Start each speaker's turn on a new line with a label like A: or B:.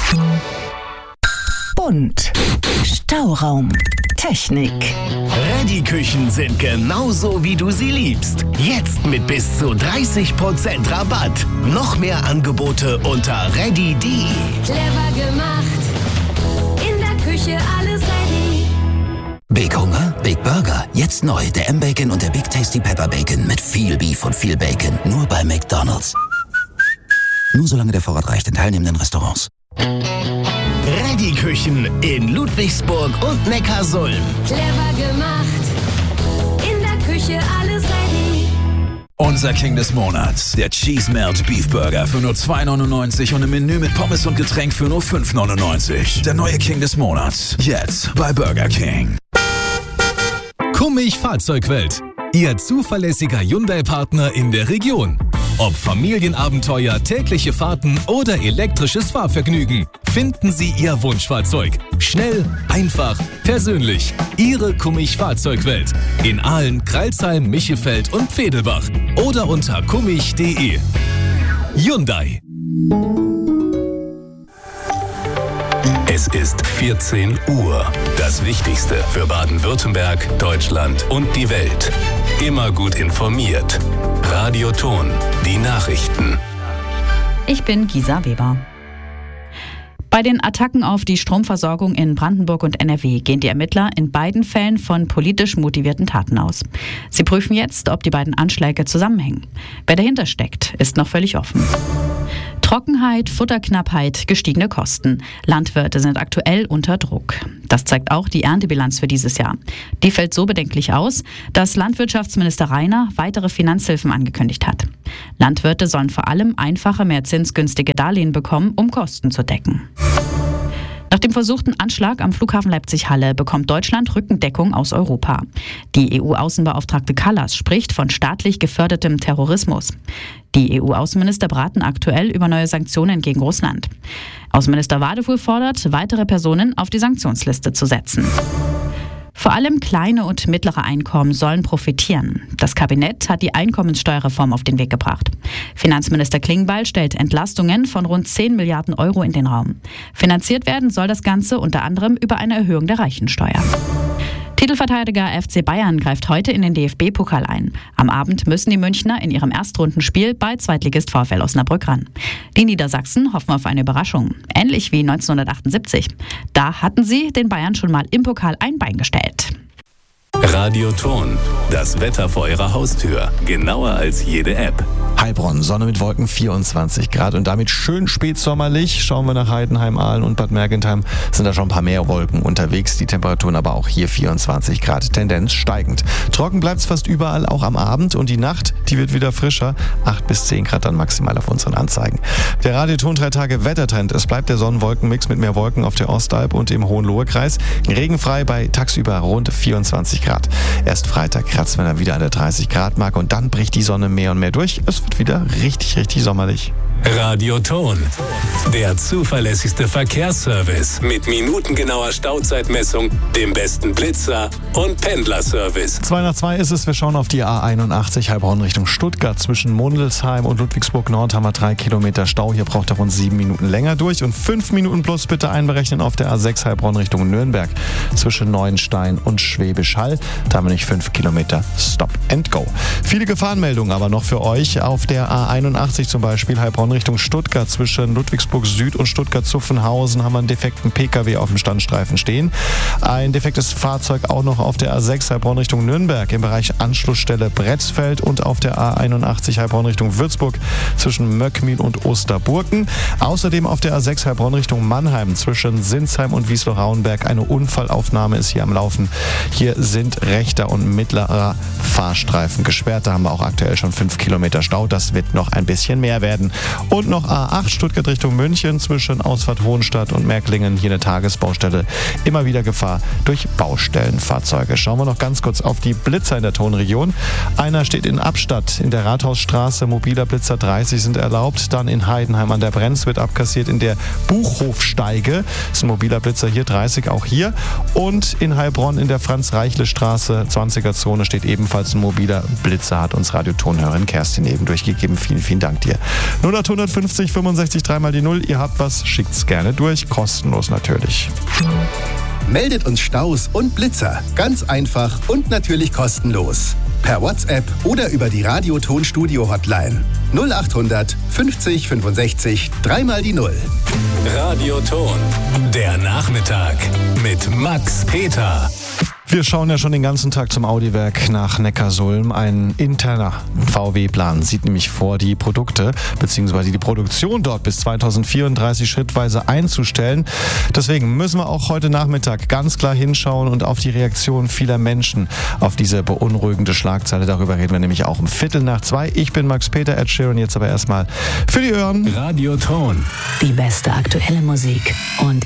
A: Bunt. Stauraum. Technik.
B: Ready-Küchen sind genauso, wie du sie liebst. Jetzt mit bis zu 30% Rabatt. Noch mehr Angebote unter ready.de.
C: Clever gemacht. In der Küche alles ready.
D: Big Hunger? Big Burger. Jetzt neu. Der M-Bacon und der Big Tasty Pepper Bacon mit viel Beef und viel Bacon. Nur bei McDonald's. Nur solange der Vorrat reicht in teilnehmenden Restaurants.
B: Ready-Küchen in Ludwigsburg und Neckarsulm.
C: Clever gemacht. In der Küche alles ready.
E: Unser King des Monats, der Cheese Melt Beef Burger für nur $2,99 und im Menü mit Pommes und Getränk für nur $5,99. Der neue King des Monats, jetzt bei Burger King.
F: Kummig Fahrzeugwelt, Ihr zuverlässiger Hyundai-Partner in der Region. Ob Familienabenteuer, tägliche Fahrten oder elektrisches Fahrvergnügen, finden Sie Ihr Wunschfahrzeug. Schnell, einfach, persönlich. Ihre Kummig Fahrzeugwelt. In Aalen, Crailsheim, Michelfeld und Pfedelbach. Oder unter kummig.de. Hyundai.
G: Es ist 14 Uhr. Das Wichtigste für Baden-Württemberg, Deutschland und die Welt. Immer gut informiert. Radio Ton, die Nachrichten.
H: Ich bin Gisa Weber. Bei den Attacken auf die Stromversorgung in Brandenburg und NRW gehen die Ermittler in beiden Fällen von politisch motivierten Taten aus. Sie prüfen jetzt, ob die beiden Anschläge zusammenhängen. Wer dahinter steckt, ist noch völlig offen. Trockenheit, Futterknappheit, gestiegene Kosten. Landwirte sind aktuell unter Druck. Das zeigt auch die Erntebilanz für dieses Jahr. Die fällt so bedenklich aus, dass Landwirtschaftsminister Rainer weitere Finanzhilfen angekündigt hat. Landwirte sollen vor allem einfache, mehr zinsgünstige Darlehen bekommen, um Kosten zu decken. Nach dem versuchten Anschlag am Flughafen Leipzig-Halle bekommt Deutschland Rückendeckung aus Europa. Die EU-Außenbeauftragte Kallas spricht von staatlich gefördertem Terrorismus. Die EU-Außenminister beraten aktuell über neue Sanktionen gegen Russland. Außenminister Wadefuhl fordert, weitere Personen auf die Sanktionsliste zu setzen. Vor allem kleine und mittlere Einkommen sollen profitieren. Das Kabinett hat die Einkommenssteuerreform auf den Weg gebracht. Finanzminister Klingbeil stellt Entlastungen von rund 10 Milliarden Euro in den Raum. Finanziert werden soll das Ganze unter anderem über eine Erhöhung der Reichensteuer. Titelverteidiger FC Bayern greift heute in den DFB-Pokal ein. Am Abend müssen die Münchner in ihrem Erstrundenspiel bei Zweitligist VfL Osnabrück ran. Die Niedersachsen hoffen auf eine Überraschung, ähnlich wie 1978. Da hatten sie den Bayern schon mal im Pokal ein Bein gestellt.
G: Radio Ton, das Wetter vor Ihrer Haustür. Genauer als jede App.
I: Heilbronn, Sonne mit Wolken, 24 Grad und damit schön spätsommerlich. Schauen wir nach Heidenheim, Aalen und Bad Mergentheim, sind da schon ein paar mehr Wolken unterwegs. Die Temperaturen aber auch hier 24 Grad, Tendenz steigend. Trocken bleibt es fast überall, auch am Abend, und die Nacht, die wird wieder frischer. 8 bis 10 Grad dann maximal auf unseren Anzeigen. Der Radio Ton 3 Tage Wettertrend. Es bleibt der Sonnenwolkenmix mit mehr Wolken auf der Ostalb und im Hohenlohe-Kreis. Regenfrei bei tagsüber rund 24 Grad. Erst Freitag kratzen wir dann wieder an der 30 Grad Marke und dann bricht die Sonne mehr und mehr durch. Es wird wieder richtig, richtig sommerlich.
G: Radio Ton, der zuverlässigste Verkehrsservice mit minutengenauer Stauzeitmessung, dem besten Blitzer und Pendlerservice.
I: 2 nach 2 ist es. Wir schauen auf die A81 Heilbronn Richtung Stuttgart. Zwischen Mundelsheim und Ludwigsburg Nord haben wir 3 Kilometer Stau. Hier braucht er rund 7 Minuten länger durch. Und 5 Minuten plus bitte einberechnen auf der A6 Heilbronn Richtung Nürnberg. Zwischen Neuenstein und Schwäbisch Hall. Da haben wir nicht 5 Kilometer Stop and Go. Viele Gefahrenmeldungen aber noch für euch. Auf der A81 zum Beispiel Heilbronn Richtung Stuttgart. Zwischen Ludwigsburg Süd und Stuttgart-Zuffenhausen haben wir einen defekten PKW auf dem Standstreifen stehen. Ein defektes Fahrzeug auch noch auf der A6 Heilbronn Richtung Nürnberg im Bereich Anschlussstelle Bretzfeld und auf der A81 Heilbronn Richtung Würzburg zwischen Möckmühl und Osterburken. Außerdem auf der A6 Heilbronn Richtung Mannheim zwischen Sinsheim und Wiesloch-Rauenberg. Eine Unfallaufnahme ist hier am Laufen. Hier sind rechter und mittlerer Fahrstreifen gesperrt. Da haben wir auch aktuell schon 5 Kilometer Stau. Das wird noch ein bisschen mehr werden. Und noch A8 Stuttgart Richtung München zwischen Ausfahrt Hohenstadt und Märklingen. Hier eine Tagesbaustelle. Immer wieder Gefahr durch Baustellenfahrzeuge. Schauen wir noch ganz kurz auf die Blitzer in der Tonregion. Einer steht in Abstatt in der Rathausstraße. Mobiler Blitzer 30 sind erlaubt. Dann in Heidenheim an der Brenz wird abkassiert in der Buchhofsteige. Das ist ein mobiler Blitzer hier, 30 auch hier. Und in Heilbronn in der Franz-Reichle-Straße, 20er-Zone, steht ebenfalls ein mobiler Blitzer. Hat uns Radio-Tonhörerin Kerstin eben durchgegeben. Vielen, vielen Dank dir. Nur noch 0850 65 3 die 0. Ihr habt was, schickt's gerne durch. Kostenlos natürlich.
J: Meldet uns Staus und Blitzer. Ganz einfach und natürlich kostenlos. Per WhatsApp oder über die Radioton-Studio-Hotline. 0800 50 65 3 die 0.
G: Radioton, der Nachmittag mit Max Peter.
I: Wir schauen ja schon den ganzen Tag zum Audi-Werk nach Neckarsulm. Ein interner VW-Plan sieht nämlich vor, die Produkte bzw. die Produktion dort bis 2034 schrittweise einzustellen. Deswegen müssen wir auch heute Nachmittag ganz klar hinschauen und auf die Reaktion vieler Menschen auf diese beunruhigende Schlagzeile. Darüber reden wir nämlich auch um 1:15. Ich bin Max Peter, Ed Sheeran, jetzt aber erstmal für die Ohren.
G: Radioton.
A: Die beste aktuelle Musik und